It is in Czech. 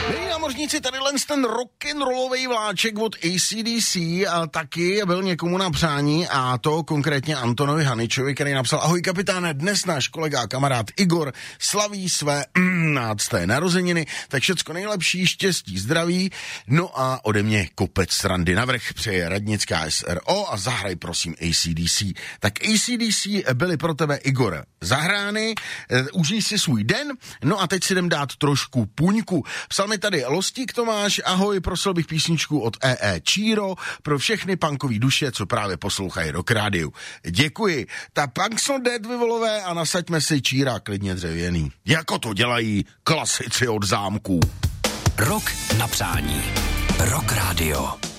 Milí námořníci, tady ten rock'n'rollový vláček od AC/DC taky byl někomu na přání, a to konkrétně Antonovi Haničovi, který napsal: ahoj kapitáne, dnes náš kolega a kamarád Igor slaví své 15. narozeniny, tak všecko nejlepší, štěstí, zdraví, no a ode mě kopec srandy navrch přeje radnická SRO a zahraj prosím AC/DC. Tak AC/DC byli pro tebe, Igor, zahrány, užij si svůj den, no a teď si jdem dát trošku puňku. Psal mi tady Lostík Tomáš: ahoj, prosil bych písničku od Číro pro všechny punkový duše, co právě poslouchají Rock Radio. Děkuji. Ta Punks Not Dead, vyvolové, a nasaďme si Číra klidně dřevěný. Jako to dělají klasici od zámků. Rock na přání. Rock Radio.